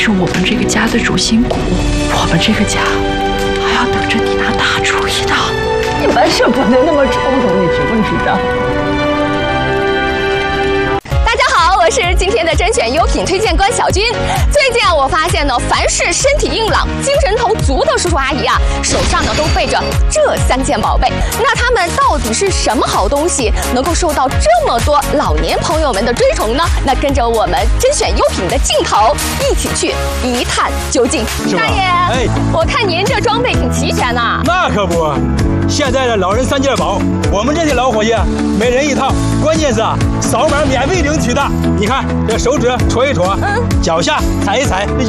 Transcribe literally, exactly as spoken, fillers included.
是我们这个家的主心骨，我们这个家还要等着你拿大主意呢。 你办事不能那么冲动，你知不知道？ 大家好，我是今天的甄选优品推荐官小军。最近啊，我发现呢，凡是身体硬朗、精神头足的叔叔阿姨啊，手上呢都背着这三件宝贝。那他们到底是什么好东西，能够受到这么多老年朋友们的追崇呢？那跟着我们甄选优品的镜头，一起去一探究竟。大爷，哎，我看您这装备挺齐全呐。 那可不。现在的老人三件宝，我们这些老伙计每人一套，关键是啊，扫码免费领取的。你看这手指戳一戳，嗯，脚下踩一踩，这